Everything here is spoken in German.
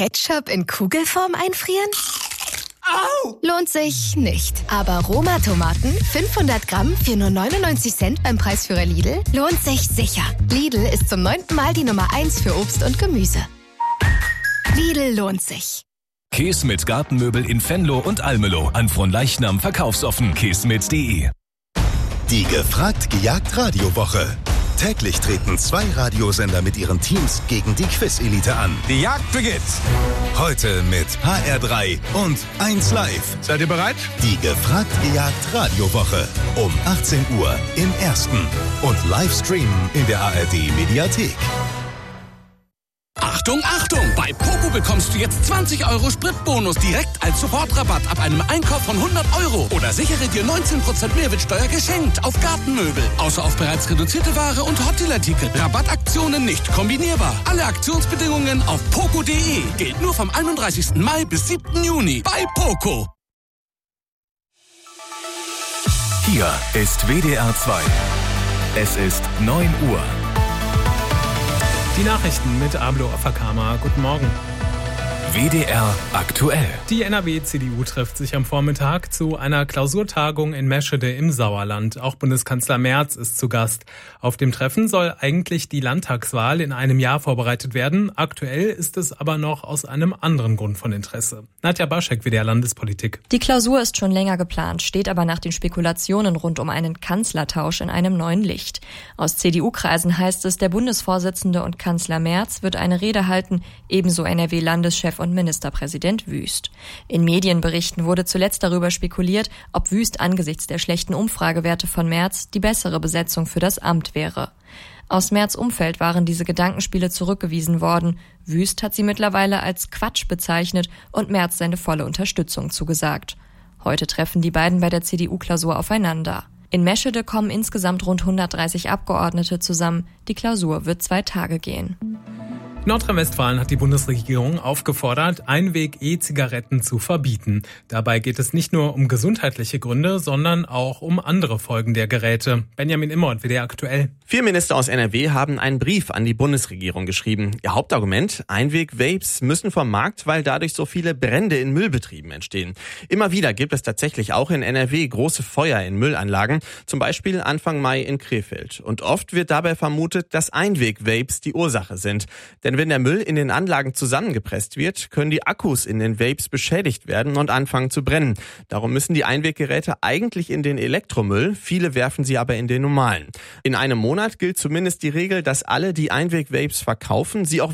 Ketchup in Kugelform einfrieren? Au! Lohnt sich nicht. Aber Roma-Tomaten, 500 Gramm für nur 99 Cent beim Preisführer Lidl, lohnt sich sicher. Lidl ist zum 9. Mal die Nummer 1 für Obst und Gemüse. Lidl lohnt sich. Keesmit Gartenmöbel in Venlo und Almelo. An Fronleichnam verkaufsoffen. keesmit.de. Die Gefragt-Gejagt-Radiowoche. Täglich treten 2 Radiosender mit ihren Teams gegen die Quiz-Elite an. Die Jagd beginnt. Heute mit HR3 und 1 Live. Seid ihr bereit? Die Gefragt-Gejagt-Radiowoche. Um 18 Uhr im Ersten. Und Livestreamen in der ARD-Mediathek. Achtung, Achtung! Bei Poco bekommst du jetzt 20 € Spritbonus direkt als Supportrabatt ab einem Einkauf von 100 €. Oder sichere dir 19% Mehrwertsteuer geschenkt auf Gartenmöbel. Außer auf bereits reduzierte Ware und Hotdeal-Artikel. Rabattaktionen nicht kombinierbar. Alle Aktionsbedingungen auf poco.de. Gilt nur vom 31. Mai bis 7. Juni bei Poco. Hier ist WDR 2. Es ist 9 Uhr. Die Nachrichten mit Ablo Afakama. Guten Morgen. WDR aktuell. Die NRW-CDU trifft sich am Vormittag zu einer Klausurtagung in Meschede im Sauerland. Auch Bundeskanzler Merz ist zu Gast. Auf dem Treffen soll eigentlich die Landtagswahl in einem Jahr vorbereitet werden. Aktuell ist es aber noch aus einem anderen Grund von Interesse. Nadja Baschek, WDR Landespolitik. Die Klausur ist schon länger geplant, steht aber nach den Spekulationen rund um einen Kanzlertausch in einem neuen Licht. Aus CDU-Kreisen heißt es, der Bundesvorsitzende und Kanzler Merz wird eine Rede halten, ebenso NRW-Landeschef und Ministerpräsident Wüst. In Medienberichten wurde zuletzt darüber spekuliert, ob Wüst angesichts der schlechten Umfragewerte von Merz die bessere Besetzung für das Amt wäre. Aus Merz' Umfeld waren diese Gedankenspiele zurückgewiesen worden. Wüst hat sie mittlerweile als Quatsch bezeichnet und Merz seine volle Unterstützung zugesagt. Heute treffen die beiden bei der CDU-Klausur aufeinander. In Meschede kommen insgesamt rund 130 Abgeordnete zusammen. Die Klausur wird 2 Tage gehen. Nordrhein-Westfalen hat die Bundesregierung aufgefordert, Einweg-E-Zigaretten zu verbieten. Dabei geht es nicht nur um gesundheitliche Gründe, sondern auch um andere Folgen der Geräte. Benjamin Immert, WDR aktuell. 4 Minister aus NRW haben einen Brief an die Bundesregierung geschrieben. Ihr Hauptargument: Einweg-Vapes müssen vom Markt, weil dadurch so viele Brände in Müllbetrieben entstehen. Immer wieder gibt es tatsächlich auch in NRW große Feuer in Müllanlagen, zum Beispiel Anfang Mai in Krefeld. Und oft wird dabei vermutet, dass Einweg-Vapes die Ursache sind. Denn wenn der Müll in den Anlagen zusammengepresst wird, können die Akkus in den Vapes beschädigt werden und anfangen zu brennen. Darum müssen die Einweggeräte eigentlich in den Elektromüll, viele werfen sie aber in den normalen. In einem Monat gilt zumindest die Regel, dass alle, die Einweg-Vapes verkaufen, sie auch